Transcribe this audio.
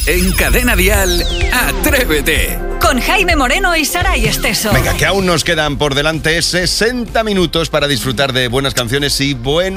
En Cadena Dial, Atrévete. Con Jaime Moreno y Saray Esteso. Venga, que aún nos quedan por delante 60 minutos para disfrutar de buenas canciones y buenos